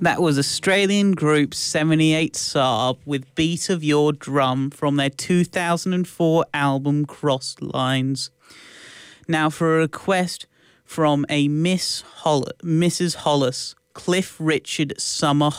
That was Australian group 78 Saab with Beat of Your Drum from their 2004 album Crossed Lines. Now for a request from a Mrs. Hollis, Cliff Richard Summer